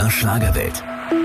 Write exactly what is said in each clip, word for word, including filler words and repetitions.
R Schlagerwelt.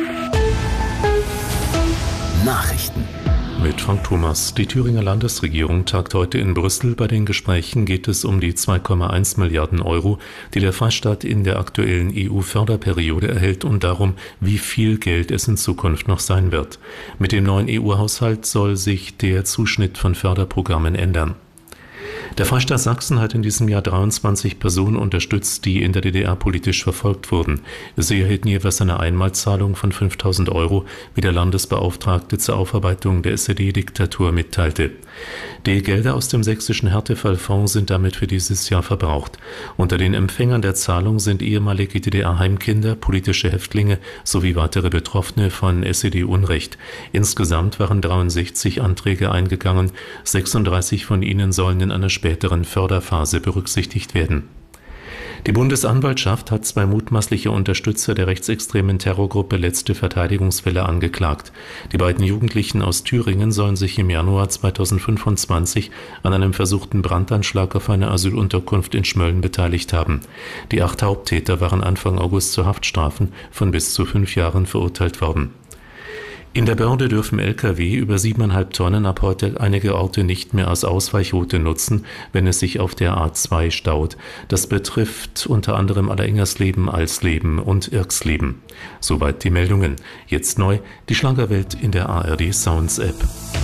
Nachrichten. Mit Frank Thomas. Die Thüringer Landesregierung tagt heute in Brüssel. Bei den Gesprächen geht es um die zwei Komma eins Milliarden Euro, die der Freistaat in der aktuellen E U-Förderperiode erhält und darum, wie viel Geld es in Zukunft noch sein wird. Mit dem neuen E U-Haushalt soll sich der Zuschnitt von Förderprogrammen ändern. Der Freistaat Sachsen hat in diesem Jahr dreiundzwanzig Personen unterstützt, die in der D D R politisch verfolgt wurden. Sie erhielten jeweils eine Einmalzahlung von fünftausend Euro, wie der Landesbeauftragte zur Aufarbeitung der S E D-Diktatur mitteilte. Die Gelder aus dem sächsischen Härtefallfonds sind damit für dieses Jahr verbraucht. Unter den Empfängern der Zahlung sind ehemalige D D R-Heimkinder, politische Häftlinge sowie weitere Betroffene von S E D-Unrecht. Insgesamt waren dreiundsechzig Anträge eingegangen, sechsunddreißig von ihnen sollen in einer späteren Förderphase berücksichtigt werden. Die Bundesanwaltschaft hat zwei mutmaßliche Unterstützer der rechtsextremen Terrorgruppe Letzte Verteidigungswelle angeklagt. Die beiden Jugendlichen aus Thüringen sollen sich im Januar zweitausendfünfundzwanzig an einem versuchten Brandanschlag auf eine Asylunterkunft in Schmölln beteiligt haben. Die acht Haupttäter waren Anfang August zu Haftstrafen von bis zu fünf Jahren verurteilt worden. In der Börde dürfen L K W über siebeneinhalb Tonnen ab heute einige Orte nicht mehr als Ausweichroute nutzen, wenn es sich auf der A zwei staut. Das betrifft unter anderem Alleringers-Leben, Alsleben und Irxleben. Soweit die Meldungen. Jetzt neu die Schlagerwelt in der A R D Sounds App.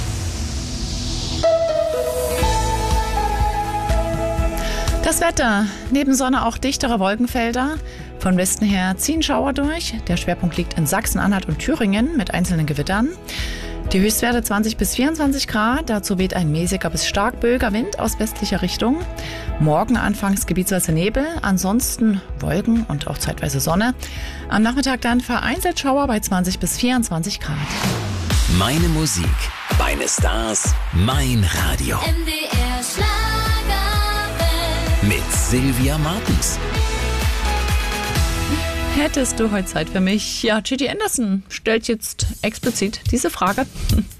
Das Wetter. Neben Sonne auch dichtere Wolkenfelder. Von Westen her ziehen Schauer durch. Der Schwerpunkt liegt in Sachsen-Anhalt und Thüringen mit einzelnen Gewittern. Die Höchstwerte zwanzig bis vierundzwanzig Grad. Dazu weht ein mäßiger bis stark böiger Wind aus westlicher Richtung. Morgen anfangs gebietsweise Nebel, ansonsten Wolken und auch zeitweise Sonne. Am Nachmittag dann vereinzelt Schauer bei zwanzig bis vierundzwanzig Grad. Meine Musik, meine Stars, mein Radio. M D R Schlagerwelt. Mit Sylvia Martens. Hättest du heute Zeit für mich? Ja, Gigi Anderson stellt jetzt explizit diese Frage.